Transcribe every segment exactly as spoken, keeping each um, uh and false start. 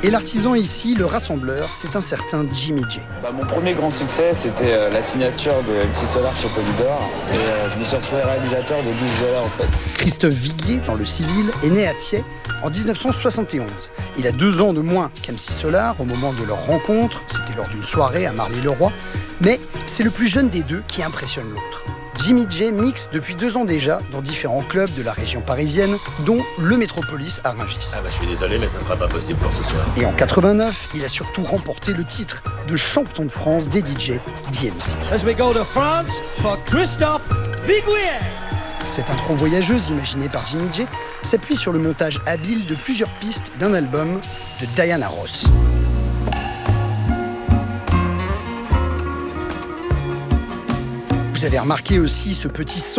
Et l'artisan ici, le rassembleur, c'est un certain Jimmy J. Bah, mon premier grand succès, c'était euh, la signature de M C Solar chez Polydor. Et euh, je me suis retrouvé réalisateur de douze Jola en fait. Christophe Viguier, dans le civil, est né à Thiais en dix-neuf cent soixante et onze. Il a deux ans de moins qu'M C Solar au moment de leur rencontre. C'était lors d'une soirée à Marly-le-Roi. Mais c'est le plus jeune des deux qui impressionne l'autre. Jimmy J mixe depuis deux ans déjà dans différents clubs de la région parisienne, dont le Métropolis à Rungis. Ah bah je suis désolé, mais ça sera pas possible pour ce soir. Et en quatre-vingt-neuf, il a surtout remporté le titre de champion de France des D J D M C. As we go to France for Christophe Viguier. Cette intro voyageuse imaginée par Jimmy J s'appuie sur le montage habile de plusieurs pistes d'un album de Diana Ross. Vous avez remarqué aussi ce petit son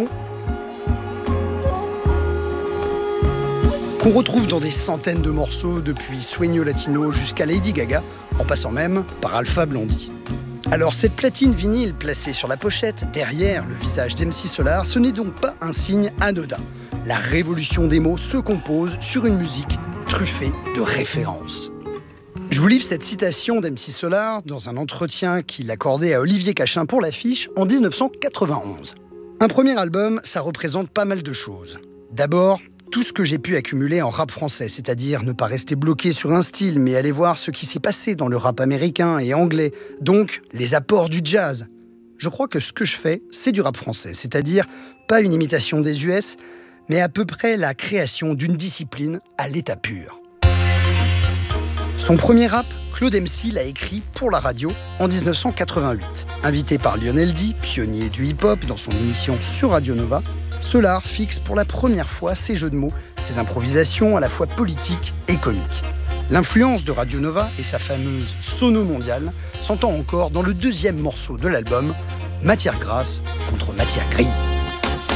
qu'on retrouve dans des centaines de morceaux depuis Sueño Latino jusqu'à Lady Gaga, en passant même par Alpha Blondy. Alors cette platine vinyle placée sur la pochette, derrière le visage d'M C Solar, ce n'est donc pas un signe anodin. La révolution des mots se compose sur une musique truffée de références. Je vous livre cette citation d'M C Solar dans un entretien qu'il accordait à Olivier Cachin pour l'affiche en dix-neuf cent quatre-vingt-onze. Un premier album, ça représente pas mal de choses. D'abord, tout ce que j'ai pu accumuler en rap français, c'est-à-dire ne pas rester bloqué sur un style, mais aller voir ce qui s'est passé dans le rap américain et anglais, donc les apports du jazz. Je crois que ce que je fais, c'est du rap français, c'est-à-dire pas une imitation des U S, mais à peu près la création d'une discipline à l'état pur. Son premier rap, Claude M C l'a écrit pour la radio en dix-neuf cent quatre-vingt-huit. Invité par Lionel D, pionnier du hip-hop dans son émission sur Radio Nova, Solar fixe pour la première fois ses jeux de mots, ses improvisations à la fois politiques et comiques. L'influence de Radio Nova et sa fameuse sono mondiale s'entend encore dans le deuxième morceau de l'album, Matière grasse contre matière grise.